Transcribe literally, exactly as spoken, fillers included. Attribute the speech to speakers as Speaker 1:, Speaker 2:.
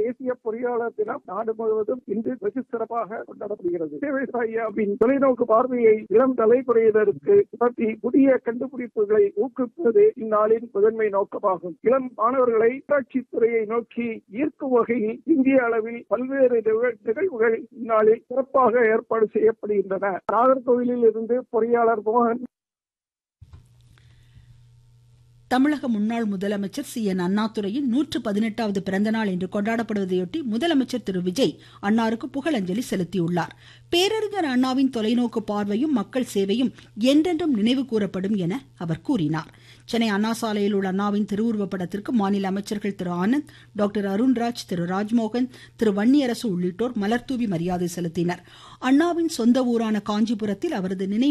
Speaker 1: தேசிய பொறியாளர் தினம் நாடு முழுவதும் இன்று வெகு சிறப்பாக கொண்டாடப்படுகிறது. ஐயாவின் தொலைநோக்கு பார்வையை இளம் தலைமுறையினருக்கு உணர்த்தி புதிய கண்டுபிடிப்புகளை ஊக்குவிப்பது இந்நாளின் முதன்மை நோக்கமாகும். இளம் மாணவர்களை உள்ளாட்சித் துறையை நோக்கி ஈர்க்கும் வகையில் இந்திய அளவில் பல்வேறு நிகழ்வுகள் இந்நாளில் சிறப்பாக ஏற்பாடு செய்யப்படுகின்றன. நாகர்கோவிலில் இருந்து பொறியாளர் மோகன்.
Speaker 2: தமிழக முன்னாள் முதலமைச்சர் சி என் அண்ணாதுரையின் நூற்று பதினெட்டாவது பிறந்தநாள் இன்று கொண்டாடப்படுவதையொட்டி முதலமைச்சர் திரு விஜய் அன்னாருக்கு புகழஞ்சலி செலுத்தியுள்ளார். பேரறிஞர் அண்ணாவின் தொலைநோக்கு பார்வையும் மக்கள் சேவையும் என்றென்றும் நினைவு கூறப்படும் என அவர் கூறினார். சென்னை அண்ணா சாலையில் உள்ள அண்ணாவின் திருவுருவ படத்திற்கு மாநில அமைச்சர்கள் திரு ஆனந்த், டாக்டர் அருண்ராஜ், திரு ராஜ்மோகன், திரு வன்னியரசு உள்ளிட்டோர் மலர்தூவி மரியாதை செலுத்தினர். அண்ணாவின் சொந்த ஊரான காஞ்சிபுரத்தில் அவரது நினைவு